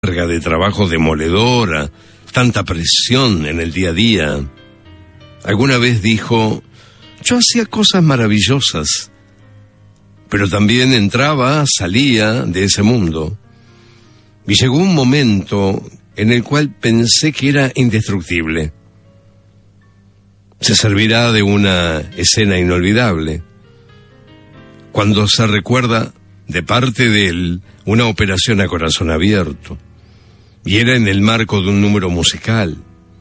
carga de trabajo demoledora, tanta presión en el día a día. Alguna vez dijo: yo hacía cosas maravillosas, pero también entraba, salía de ese mundo. Y llegó un momento en el cual pensé que era indestructible. Se servirá de una escena inolvidable, cuando se recuerda de parte de él una operación a corazón abierto, y era en el marco de un número musical.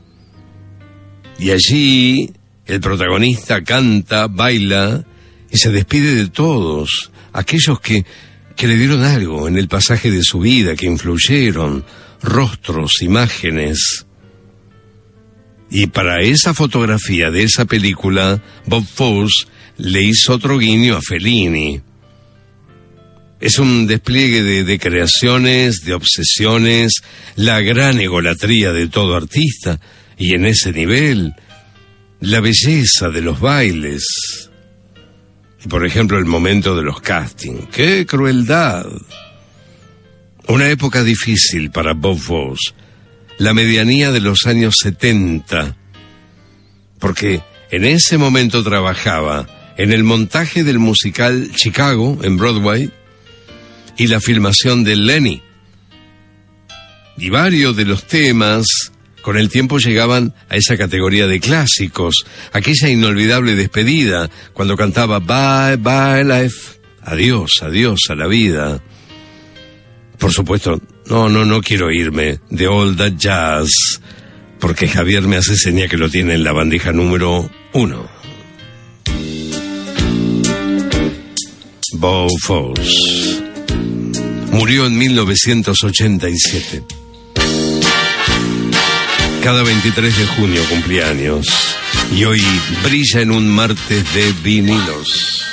Y allí el protagonista canta, baila y se despide de todos aquellos que le dieron algo en el pasaje de su vida, que influyeron, rostros, imágenes. Y para esa fotografía de esa película, Bob Fosse le hizo otro guiño a Fellini. Es un despliegue de creaciones, de obsesiones, la gran egolatría de todo artista, y en ese nivel, la belleza de los bailes. Y por ejemplo, el momento de los castings. ¡Qué crueldad! Una época difícil para Bob Fosse, la medianía de los años 70, porque en ese momento trabajaba en el montaje del musical Chicago, en Broadway, y la filmación de Lenny. Y varios de los temas con el tiempo llegaban a esa categoría de clásicos, aquella inolvidable despedida cuando cantaba Bye Bye Life, adiós, adiós a la vida. Por supuesto, no quiero irme de All That Jazz, porque Javier me hace seña que lo tiene en la bandeja número 1. Bob Fosse murió en 1987. Cada 23 de junio cumplía años, y hoy brilla en un martes de vinilos.